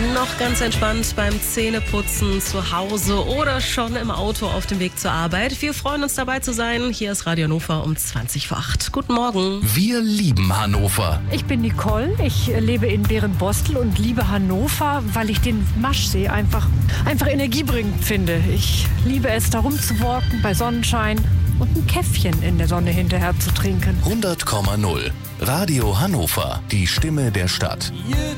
noch ganz entspannt beim Zähneputzen zu Hause oder schon im Auto auf dem Weg zur Arbeit. Wir freuen uns, dabei zu sein. Hier ist Radio Hannover um 20:08. Guten Morgen. Wir lieben Hannover. Ich bin Nicole, ich lebe in Berenbostel und liebe Hannover, weil ich den Maschsee einfach energiebringend finde. Ich liebe es, da rumzuwalken bei Sonnenschein und ein Käffchen in der Sonne hinterher zu trinken. 100,0 Radio Hannover, die Stimme der Stadt.